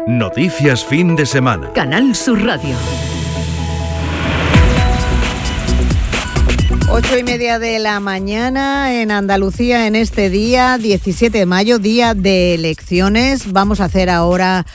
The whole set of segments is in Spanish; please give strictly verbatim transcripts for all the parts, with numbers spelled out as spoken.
Noticias fin de semana. Canal Sur Radio. Ocho y media de la mañana en Andalucía en este día, diecisiete de mayo, día de elecciones. Vamos a hacer ahora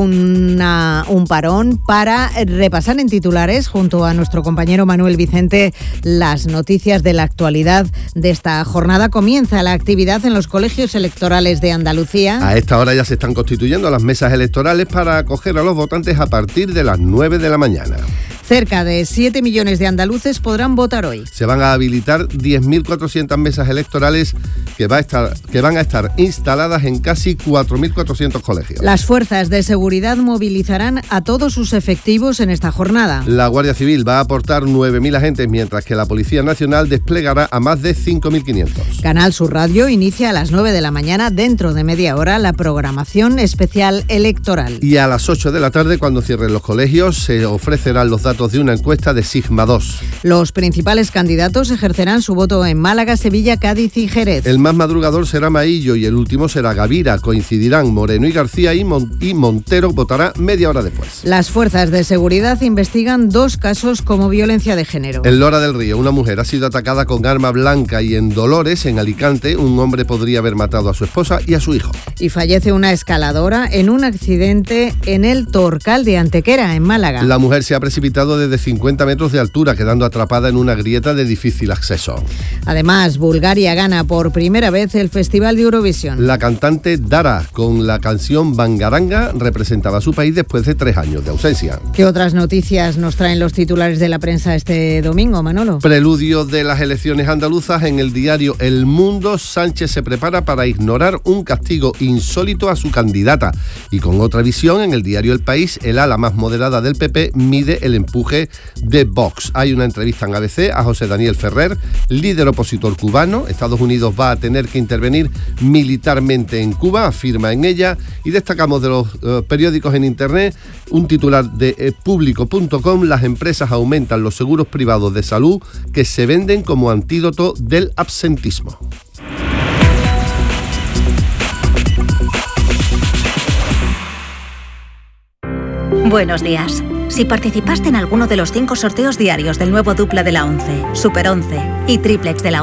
una, un parón para repasar en titulares, junto a nuestro compañero Manuel Vicente, las noticias de la actualidad de esta jornada. Comienza la actividad en los colegios electorales de Andalucía. A esta hora ya se están constituyendo las mesas electorales para acoger a los votantes a partir de las nueve de la mañana. Cerca de siete millones de andaluces podrán votar hoy. Se van a habilitar diez mil cuatrocientas mesas electorales que, va a estar, que van a estar instaladas en casi cuatro mil cuatrocientos colegios. Las fuerzas de seguridad movilizarán a todos sus efectivos en esta jornada. La Guardia Civil va a aportar nueve mil agentes, mientras que la Policía Nacional desplegará a más de cinco mil quinientos. Canal Sur Radio inicia a las nueve de la mañana, dentro de media hora, la programación especial electoral. Y a las ocho de la tarde, cuando cierren los colegios, se ofrecerán los datos de una encuesta de Sigma dos. Los principales candidatos ejercerán su voto en Málaga, Sevilla, Cádiz y Jerez. El más madrugador será Maillo y el último será Gavira. Coincidirán Moreno y García y, Mon- y Montero votará media hora después. Las fuerzas de seguridad investigan dos casos como violencia de género. En Lora del Río, una mujer ha sido atacada con arma blanca, y en Dolores, en Alicante, un hombre podría haber matado a su esposa y a su hijo. Y fallece una escaladora en un accidente en el Torcal de Antequera, en Málaga. La mujer se ha precipitado desde cincuenta metros de altura, quedando atrapada en una grieta de difícil acceso. Además, Bulgaria gana por primera vez el Festival de Eurovisión. La cantante Dara, con la canción Bangaranga, representaba a su país después de tres años de ausencia. ¿Qué otras noticias nos traen los titulares de la prensa este domingo, Manolo? Preludio de las elecciones andaluzas. En el diario El Mundo, Sánchez se prepara para ignorar un castigo insólito a su candidata. Y con otra visión, en el diario El País, el ala más moderada del P P mide el empuje de Vox. Hay una entrevista en A B C a José Daniel Ferrer, líder opositor cubano. Estados Unidos va a tener que intervenir militarmente en Cuba, afirma en ella. Y destacamos de los uh, periódicos en internet un titular de eh, público punto com: las empresas aumentan los seguros privados de salud que se venden como antídoto del absentismo. Buenos días. Si participaste en alguno de los cinco sorteos diarios del nuevo Dupla de la once, Super once y Triplex de la